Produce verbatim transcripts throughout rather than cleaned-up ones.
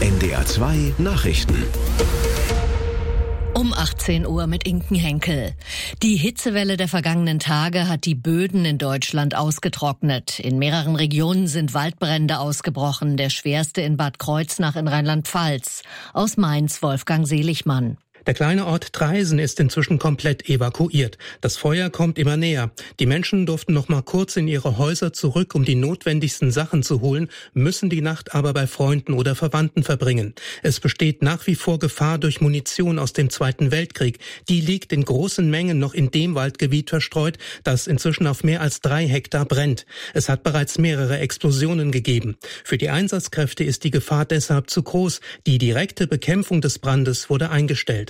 N D R zwei Nachrichten. Um achtzehn Uhr mit Inken Henkel. Die Hitzewelle der vergangenen Tage hat die Böden in Deutschland ausgetrocknet. In mehreren Regionen sind Waldbrände ausgebrochen, der schwerste in Bad Kreuznach in Rheinland-Pfalz. Aus Mainz Wolfgang Seligmann. Der kleine Ort Traisen ist inzwischen komplett evakuiert. Das Feuer kommt immer näher. Die Menschen durften noch mal kurz in ihre Häuser zurück, um die notwendigsten Sachen zu holen, müssen die Nacht aber bei Freunden oder Verwandten verbringen. Es besteht nach wie vor Gefahr durch Munition aus dem Zweiten Weltkrieg. Die liegt in großen Mengen noch in dem Waldgebiet verstreut, das inzwischen auf mehr als drei Hektar brennt. Es hat bereits mehrere Explosionen gegeben. Für die Einsatzkräfte ist die Gefahr deshalb zu groß. Die direkte Bekämpfung des Brandes wurde eingestellt.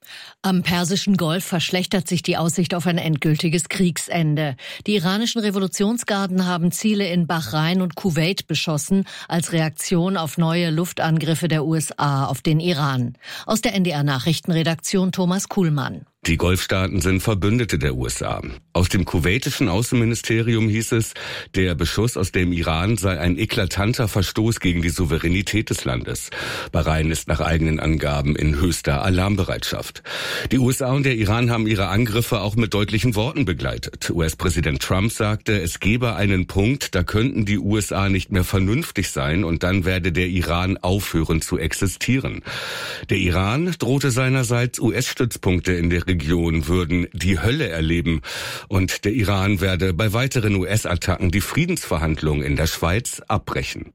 Am Persischen Golf verschlechtert sich die Aussicht auf ein endgültiges Kriegsende. Die iranischen Revolutionsgarden haben Ziele in Bahrain und Kuwait beschossen, als Reaktion auf neue Luftangriffe der U S A auf den Iran. Aus der N D R-Nachrichtenredaktion Thomas Kuhlmann. Die Golfstaaten sind Verbündete der U S A. Aus dem kuwaitischen Außenministerium hieß es, der Beschuss aus dem Iran sei ein eklatanter Verstoß gegen die Souveränität des Landes. Bahrain ist nach eigenen Angaben in höchster Alarmbereitschaft. Die U S A und der Iran haben ihre Angriffe auch mit deutlichen Worten begleitet. U S-Präsident Trump sagte, es gebe einen Punkt, da könnten die U S A nicht mehr vernünftig sein und dann werde der Iran aufhören zu existieren. Der Iran drohte seinerseits, U S-Stützpunkte in der Region würden die Hölle erleben und der Iran werde bei weiteren U S-Attacken die Friedensverhandlungen in der Schweiz abbrechen.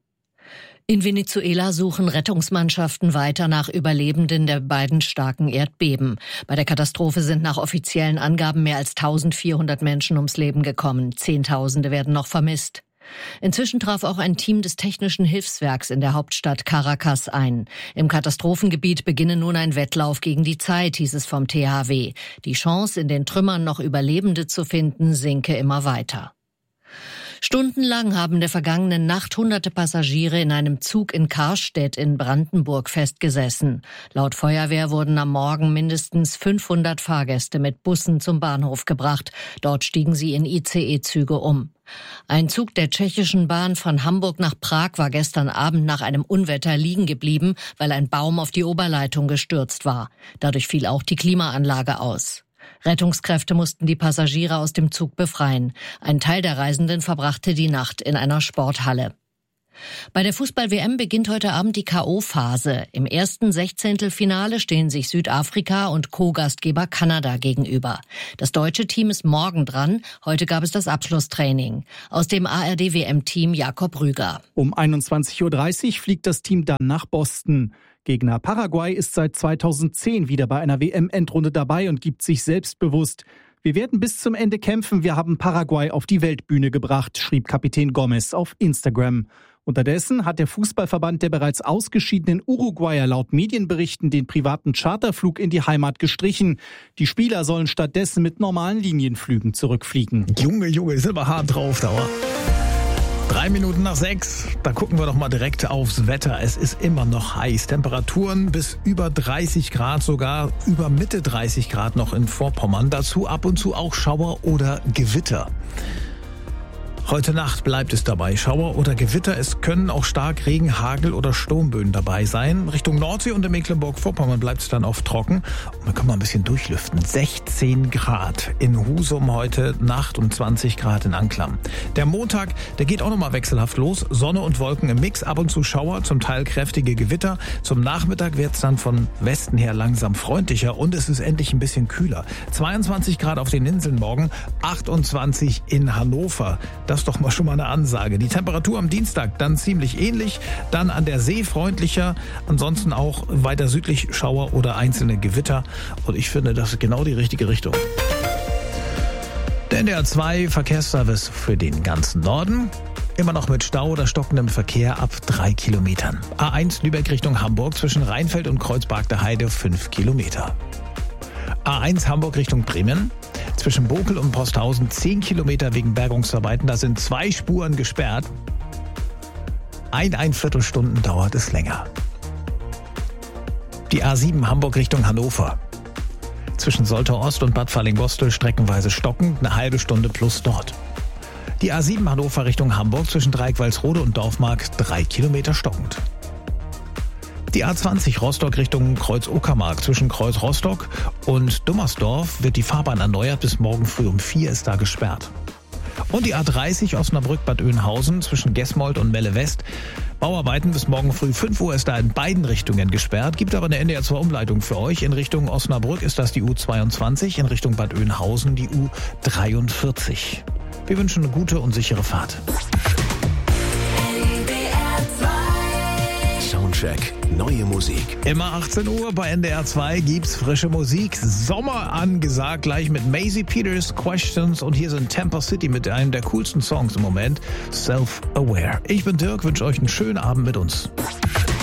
In Venezuela suchen Rettungsmannschaften weiter nach Überlebenden der beiden starken Erdbeben. Bei der Katastrophe sind nach offiziellen Angaben mehr als eintausendvierhundert Menschen ums Leben gekommen. Zehntausende werden noch vermisst. Inzwischen traf auch ein Team des Technischen Hilfswerks in der Hauptstadt Caracas ein. Im Katastrophengebiet beginne nun ein Wettlauf gegen die Zeit, hieß es vom T H W. Die Chance, in den Trümmern noch Überlebende zu finden, sinke immer weiter. Stundenlang haben der vergangenen Nacht hunderte Passagiere in einem Zug in Karstedt in Brandenburg festgesessen. Laut Feuerwehr wurden am Morgen mindestens fünfhundert Fahrgäste mit Bussen zum Bahnhof gebracht. Dort stiegen sie in I C E-Züge um. Ein Zug der tschechischen Bahn von Hamburg nach Prag war gestern Abend nach einem Unwetter liegen geblieben, weil ein Baum auf die Oberleitung gestürzt war. Dadurch fiel auch die Klimaanlage aus. Rettungskräfte mussten die Passagiere aus dem Zug befreien. Ein Teil der Reisenden verbrachte die Nacht in einer Sporthalle. Bei der Fußball-W M beginnt heute Abend die K O-Phase. Im ersten Sechzehntelfinale stehen sich Südafrika und Co-Gastgeber Kanada gegenüber. Das deutsche Team ist morgen dran. Heute gab es das Abschlusstraining. Aus dem A R D-W M-Team Jakob Rüger. Um einundzwanzig Uhr dreißig fliegt das Team dann nach Boston. Gegner Paraguay ist seit zweitausendzehn wieder bei einer W M-Endrunde dabei und gibt sich selbstbewusst. Wir werden bis zum Ende kämpfen, wir haben Paraguay auf die Weltbühne gebracht, schrieb Kapitän Gomez auf Instagram. Unterdessen hat der Fußballverband der bereits ausgeschiedenen Uruguayer laut Medienberichten den privaten Charterflug in die Heimat gestrichen. Die Spieler sollen stattdessen mit normalen Linienflügen zurückfliegen. Junge, Junge, ist aber hart drauf, Dauer. Drei Minuten nach sechs, da gucken wir doch mal direkt aufs Wetter. Es ist immer noch heiß. Temperaturen bis über dreißig Grad, sogar über Mitte dreißig Grad noch in Vorpommern. Dazu ab und zu auch Schauer oder Gewitter. Heute Nacht bleibt es dabei. Schauer oder Gewitter. Es können auch stark Regen, Hagel oder Sturmböen dabei sein. Richtung Nordsee und in Mecklenburg-Vorpommern bleibt es dann oft trocken. Und wir können mal ein bisschen durchlüften. sechzehn Grad in Husum heute Nacht und zwanzig Grad in Anklam. Der Montag, der geht auch nochmal wechselhaft los. Sonne und Wolken im Mix, ab und zu Schauer, zum Teil kräftige Gewitter. Zum Nachmittag wird es dann von Westen her langsam freundlicher und es ist endlich ein bisschen kühler. zweiundzwanzig Grad auf den Inseln morgen, achtundzwanzig in Hannover. Das ist doch mal schon mal eine Ansage. Die Temperatur am Dienstag dann ziemlich ähnlich, dann an der See freundlicher, ansonsten auch weiter südlich Schauer oder einzelne Gewitter. Und ich finde, das ist genau die richtige Richtung. Der N D R zwei Verkehrsservice für den ganzen Norden. Immer noch mit Stau oder stockendem Verkehr ab drei Kilometern. A eins Lübeck Richtung Hamburg zwischen Rheinfeld und Kreuzberg der Heide fünf Kilometer. A eins Hamburg Richtung Bremen. Zwischen Bokel und Posthausen zehn Kilometer wegen Bergungsarbeiten. Da sind zwei Spuren gesperrt. Ein, ein Viertelstunden dauert es länger. Die A sieben Hamburg Richtung Hannover. Zwischen Soltau Ost und Bad Fallingbostel streckenweise stockend, eine halbe Stunde plus dort. Die A sieben Hannover Richtung Hamburg zwischen Dreieck-Walsrode und Dorfmark drei Kilometer stockend. Die A zwanzig Rostock Richtung Kreuz-Uckermark. Zwischen Kreuz-Rostock und Dummersdorf wird die Fahrbahn erneuert. Bis morgen früh um vier ist da gesperrt. Und die A dreißig Osnabrück-Bad Oeynhausen zwischen Gesmold und Melle West. Bauarbeiten bis morgen früh fünf Uhr ist da in beiden Richtungen gesperrt. Gibt aber eine N D R zwei Umleitung für euch. In Richtung Osnabrück ist das die U zweiundzwanzig, in Richtung Bad Oeynhausen die U dreiundvierzig. Wir wünschen eine gute und sichere Fahrt. Soundcheck, neue Musik. Immer achtzehn Uhr bei N D R zwei gibt's frische Musik. Sommer angesagt, gleich mit Maisie Peters, Questions, und hier sind Tampa City mit einem der coolsten Songs im Moment, Self-Aware. Ich bin Dirk, wünsche euch einen schönen Abend mit uns.